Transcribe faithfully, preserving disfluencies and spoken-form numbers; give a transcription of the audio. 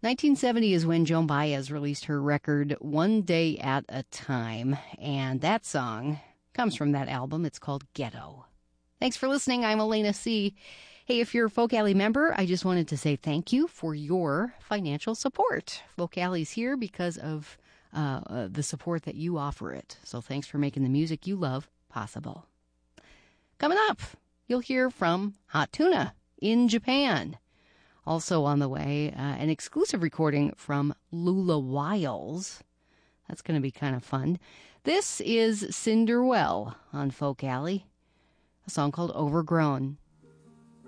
nineteen seventy is when Joan Baez released her record One Day at a Time, and that song comes from that album. It's called Ghetto. Thanks for listening. I'm Elena C. Hey, if you're a Folk Alley member, I just wanted to say thank you for your financial support. Folk Alley's here because of uh, uh, the support that you offer it. So thanks for making the music you love possible. Coming up, you'll hear from Hot Tuna in Japan. Also on the way, uh, an exclusive recording from Lula Wiles. That's going to be kind of fun. This is Cinderwell on Folk Alley, a song called Overgrown.